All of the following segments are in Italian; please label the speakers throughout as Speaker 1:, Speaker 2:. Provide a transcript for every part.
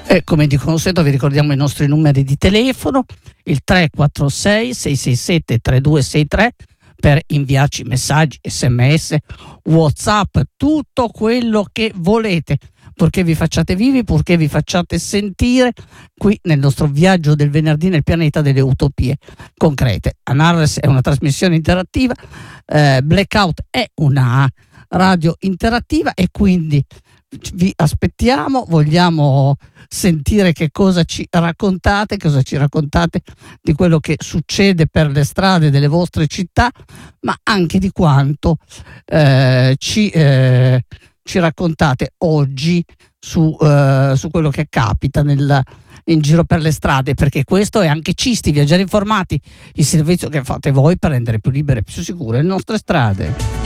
Speaker 1: E come di consueto vi ricordiamo i nostri numeri di telefono, il 346 667 3263 per inviarci messaggi, sms, whatsapp, tutto quello che volete, purché vi facciate vivi, purché vi facciate sentire qui nel nostro viaggio del venerdì nel pianeta delle utopie concrete. Anarres è una trasmissione interattiva, Blackout è una radio interattiva e quindi vi aspettiamo, vogliamo sentire che cosa ci raccontate di quello che succede per le strade delle vostre città, ma anche di quanto ci raccontate oggi su quello che capita in giro per le strade, perché questo è anche Cisti, Viaggiare Informati, il servizio che fate voi per rendere più libere e più sicure le nostre strade.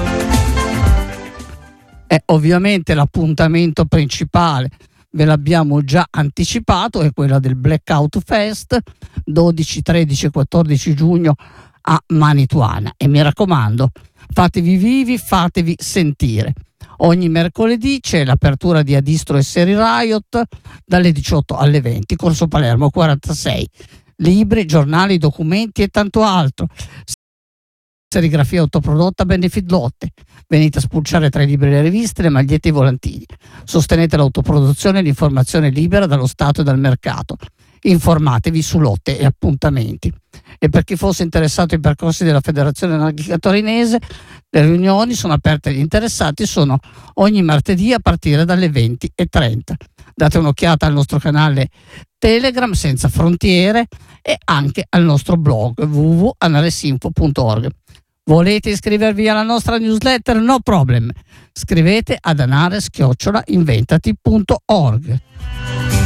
Speaker 1: Ovviamente l'appuntamento principale ve l'abbiamo già anticipato, è quella del Blackout Fest 12, 13 e 14 giugno a Manituana, e mi raccomando, fatevi vivi, fatevi sentire. Ogni mercoledì c'è l'apertura di Adistro e Seri Riot dalle 18 alle 20, Corso Palermo 46, libri, giornali, documenti e tanto altro. Serigrafia autoprodotta, benefit lotte. Venite a spulciare tra i libri e le riviste, le magliette e i volantini. Sostenete l'autoproduzione e l'informazione libera dallo Stato e dal mercato. Informatevi su lotte e appuntamenti. E per chi fosse interessato ai percorsi della Federazione Anarchica Torinese, le riunioni sono aperte agli interessati, sono ogni martedì a partire dalle 20:30. Date un'occhiata al nostro canale Telegram Senza Frontiere e anche al nostro blog www.anaresinfo.org. Volete iscrivervi alla nostra newsletter? No problem. Scrivete ad anare@inventati.org.